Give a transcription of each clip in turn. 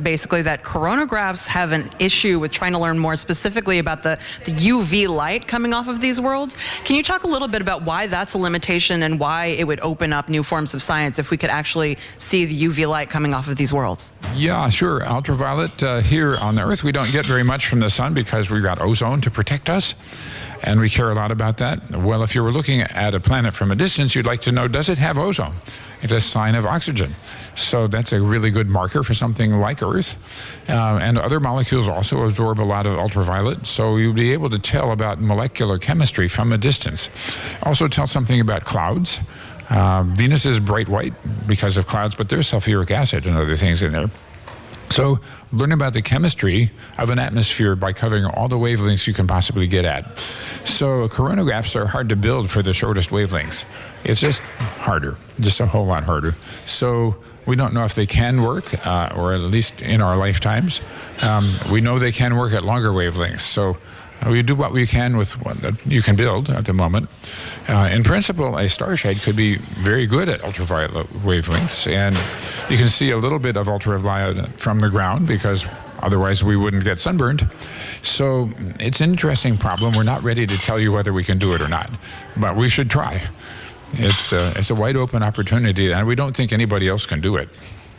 basically that coronagraphs have an issue with trying to learn more specifically about the UV light coming off of these worlds. Can you talk a little bit about why that's a limitation and why it would open up new forms of science if we could actually see the UV light coming off of these worlds? Yeah, sure. Ultraviolet here on the Earth, we don't get very much from the sun because we've got ozone to protect us. And we care a lot about that. Well, if you were looking at a planet from a distance, you'd like to know, does it have ozone? It's a sign of oxygen. So that's a really good marker for something like Earth. And other molecules also absorb a lot of ultraviolet, so you'll be able to tell about molecular chemistry from a distance. Also tell something about clouds. Venus is bright white because of clouds, but there's sulfuric acid and other things in there. So learn about the chemistry of an atmosphere by covering all the wavelengths you can possibly get at. So coronagraphs are hard to build for the shortest wavelengths. It's just harder, just a whole lot harder. So we don't know if they can work, or at least in our lifetimes. We know they can work at longer wavelengths. So we do what we can with what you can build at the moment. In principle, a starshade could be very good at ultraviolet wavelengths, and you can see a little bit of ultraviolet from the ground because otherwise we wouldn't get sunburned. So it's an interesting problem. We're not ready to tell you whether we can do it or not, but we should try. It's a wide open opportunity, and we don't think anybody else can do it.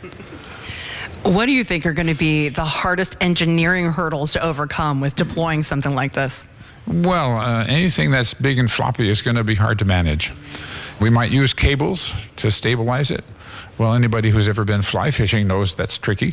What do you think are going to be the hardest engineering hurdles to overcome with deploying something like this? Well, anything that's big and floppy is going to be hard to manage. We might use cables to stabilize it. Well, anybody who's ever been fly fishing knows that's tricky.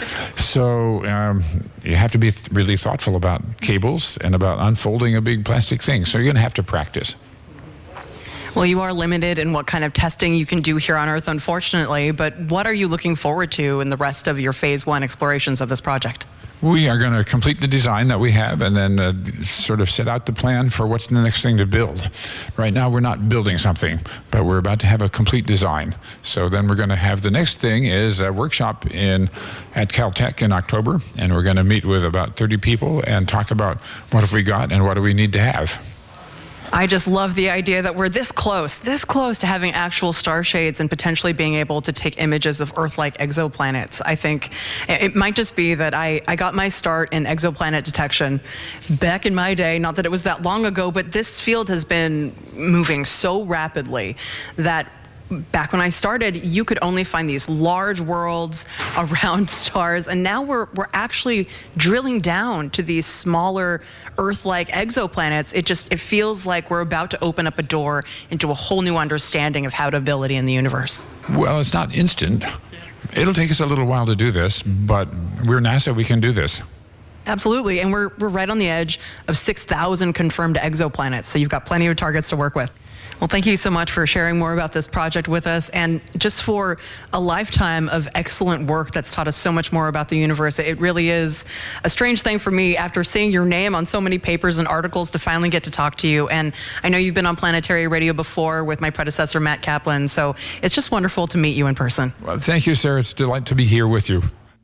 So you have to be really thoughtful about cables and about unfolding a big plastic thing. So you're going to have to practice. Well, you are limited in what kind of testing you can do here on Earth, unfortunately, but what are you looking forward to in the rest of your phase 1 explorations of this project? We are going to complete the design that we have and then sort of set out the plan for what's the next thing to build. Right now we're not building something, but we're about to have a complete design. So then we're going to have the next thing is a workshop at Caltech in October, and we're going to meet with about 30 people and talk about what have we got and what do we need to have. I just love the idea that we're this close to having actual star shades and potentially being able to take images of Earth-like exoplanets. I think it might just be that I got my start in exoplanet detection back in my day, not that it was that long ago, but this field has been moving so rapidly that back when I started, you could only find these large worlds around stars, and now we're actually drilling down to these smaller Earth-like exoplanets. It feels like we're about to open up a door into a whole new understanding of habitability in the universe. Well, it's not instant. It'll take us a little while to do this, but we're NASA, we can do this. Absolutely, and we're right on the edge of 6,000 confirmed exoplanets, so you've got plenty of targets to work with. Well, thank you so much for sharing more about this project with us, and just for a lifetime of excellent work that's taught us so much more about the universe. It really is a strange thing for me after seeing your name on so many papers and articles to finally get to talk to you. And I know you've been on Planetary Radio before with my predecessor, Matt Kaplan, so it's just wonderful to meet you in person. Well, thank you, Sarah. It's a delight to be here with you.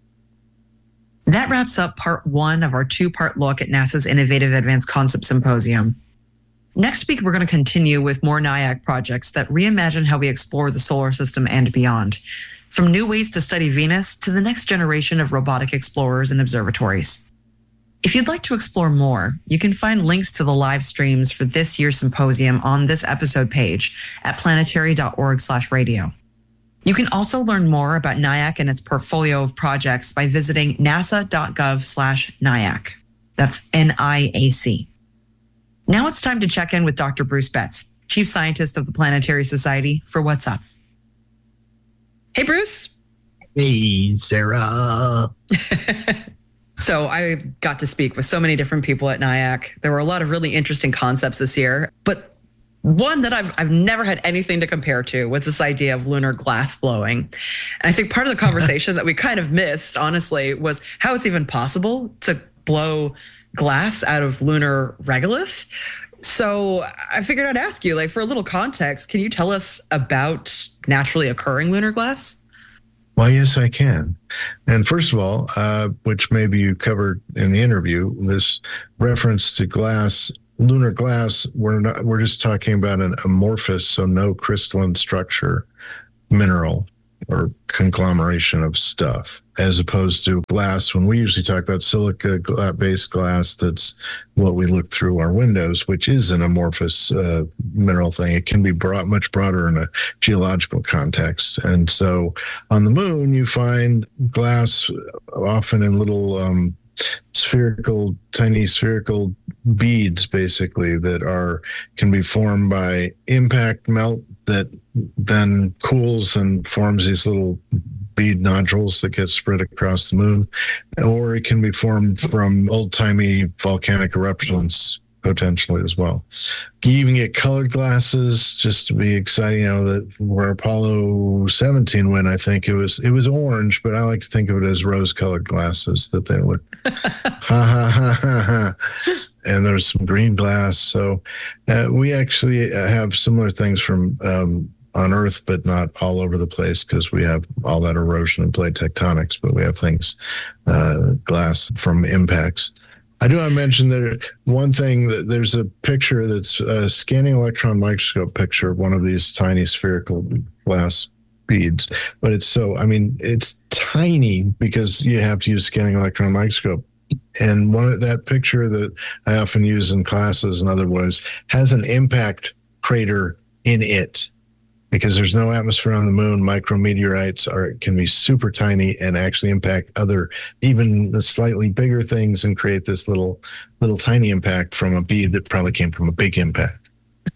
That wraps up part 1 of our 2-part look at NASA's Innovative Advanced Concept Symposium. Next week, we're going to continue with more NIAC projects that reimagine how we explore the solar system and beyond, from new ways to study Venus to the next generation of robotic explorers and observatories. If you'd like to explore more, you can find links to the live streams for this year's symposium on this episode page at planetary.org/radio. You can also learn more about NIAC and its portfolio of projects by visiting nasa.gov/NIAC. That's NIAC. Now it's time to check in with Dr. Bruce Betts, Chief Scientist of the Planetary Society, for What's Up. Hey, Bruce. Hey, Sarah. So I got to speak with so many different people at NIAC. There were a lot of really interesting concepts this year, but one that I've never had anything to compare to was this idea of lunar glass blowing. And I think part of the conversation that we kind of missed, honestly, was how it's even possible to blow glass out of lunar regolith. So I figured I'd ask you, like, for a little context, can you tell us about naturally occurring lunar glass? Well, yes, I can. And first of all, which maybe you covered in the interview, this reference to glass, lunar glass, we're just talking about an amorphous, so no crystalline structure, mineral or conglomeration of stuff. as opposed to glass. When we usually talk about silica-based glass, that's what we look through our windows, which is an amorphous mineral thing. It can be much broader in a geological context. And so on the moon, you find glass often in little tiny spherical beads, basically, that can be formed by impact melt that then cools and forms these little bead nodules that get spread across the moon, or it can be formed from old-timey volcanic eruptions potentially as well. You even get colored glasses, just to be exciting. That where Apollo 17 went, I think it was orange, but I like to think of it as rose-colored glasses that they look and there's some green glass. So we actually have similar things from on Earth, but not all over the place, because we have all that erosion and plate tectonics, but we have things, glass from impacts. I do want to mention that one thing, that there's a picture that's a scanning electron microscope picture of one of these tiny spherical glass beads, but it's tiny because you have to use scanning electron microscope. And that picture that I often use in classes and otherwise has an impact crater in it. Because there's no atmosphere on the moon, micrometeorites can be super tiny and actually impact even the slightly bigger things, and create this little tiny impact from a bead that probably came from a big impact.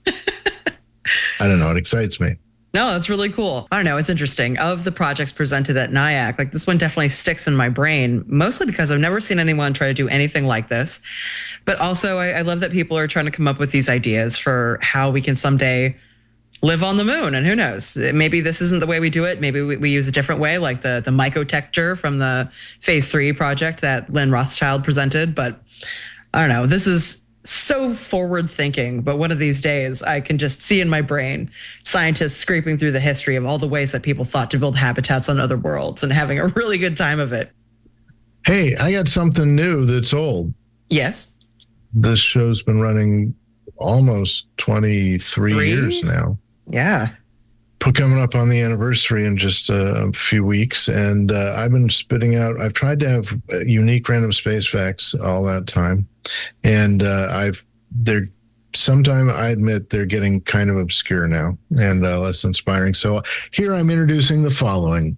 I don't know. It excites me. No, that's really cool. I don't know. It's interesting. Of the projects presented at NIAC, like this one definitely sticks in my brain, mostly because I've never seen anyone try to do anything like this. But also, I love that people are trying to come up with these ideas for how we can someday live on the moon. And who knows, maybe this isn't the way we do it. Maybe we use a different way, like the mycotecture from the Phase 3 project that Lynn Rothschild presented. But I don't know, this is so forward thinking, but one of these days I can just see in my brain scientists scraping through the history of all the ways that people thought to build habitats on other worlds and having a really good time of it. Hey, I got something new that's old. Yes. This show's been running almost 23 years now. Yeah. Coming up on the anniversary in just a few weeks. And I've been I've tried to have unique random space facts all that time. And sometimes I admit they're getting kind of obscure now and less inspiring. So here I'm introducing the following.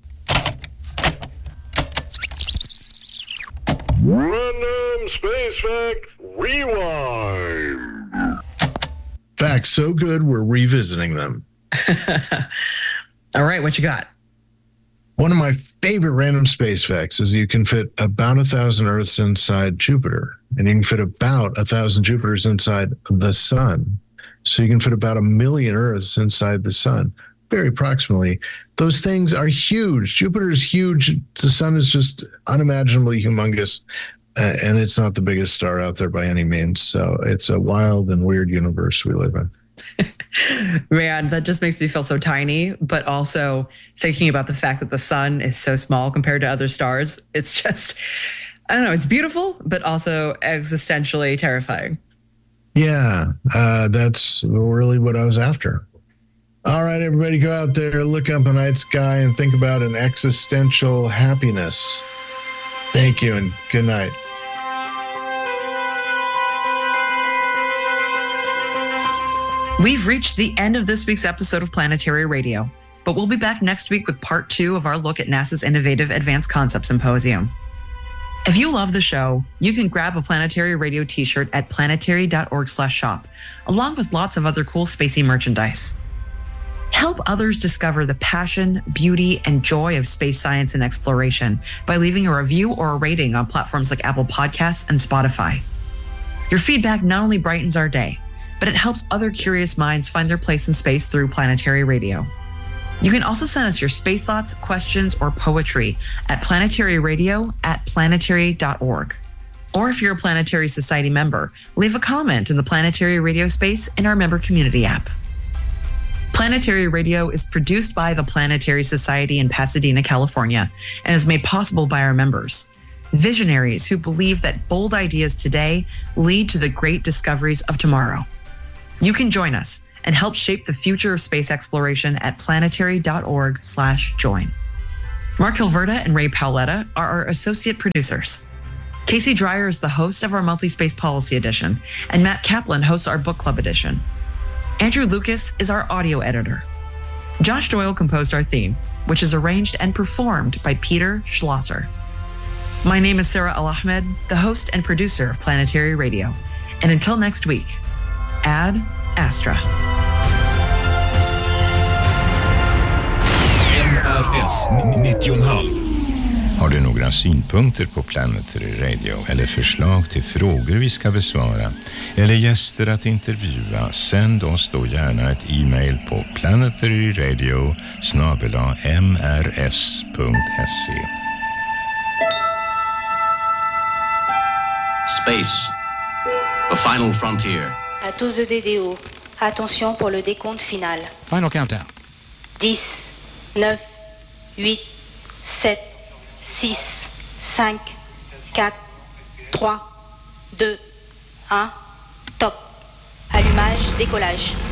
Random Space Fact Rewind. Facts so good, we're revisiting them. All right, what you got? One of my favorite random space facts is you can fit about 1,000 Earths inside Jupiter, and you can fit about 1,000 Jupiters inside the sun. So you can fit about 1 million Earths inside the sun, very approximately. Those things are huge. Jupiter is huge. The sun is just unimaginably humongous. And it's not the biggest star out there by any means. So it's a wild and weird universe we live in. Man, that just makes me feel so tiny. But also thinking about the fact that the sun is so small compared to other stars, it's just, I don't know, it's beautiful, but also existentially terrifying. Yeah, that's really what I was after. All right, everybody, go out there, look up the night sky and think about an existential happiness. Thank you and good night. We've reached the end of this week's episode of Planetary Radio, but we'll be back next week with part 2 of our look at NASA's Innovative Advanced Concept Symposium. If you love the show, you can grab a Planetary Radio t-shirt at planetary.org/shop, along with lots of other cool spacey merchandise. Help others discover the passion, beauty, and joy of space science and exploration by leaving a review or a rating on platforms like Apple Podcasts and Spotify. Your feedback not only brightens our day, but it helps other curious minds find their place in space through Planetary Radio. You can also send us your space thoughts, questions, or poetry at planetaryradio@planetary.org. Or if you're a Planetary Society member, leave a comment in the Planetary Radio space in our member community app. Planetary Radio is produced by the Planetary Society in Pasadena, California, and is made possible by our members, visionaries who believe that bold ideas today lead to the great discoveries of tomorrow. You can join us and help shape the future of space exploration at planetary.org/join. Mark Hilverda and Ray Paoletta are our associate producers. Casey Dreyer is the host of our monthly Space Policy Edition, and Matt Kaplan hosts our Book Club Edition. Andrew Lucas is our audio editor. Josh Doyle composed our theme, which is arranged and performed by Peter Schlosser. My name is Sarah Al-Ahmed, the host and producer of Planetary Radio. And until next week, Ad Astra. NRS 90,5. Har du några synpunkter på Planetary Radio eller förslag till frågor vi ska besvara eller gäster att intervjua, sänd oss då gärna ett e-mail på planetaryradio@mrs.se. Space, the final frontier. À tous de DDO, attention pour le décompte final. Final countdown. 10, 9, 8, 7, 6, 5, 4, 3, 2, 1, top. Allumage, décollage.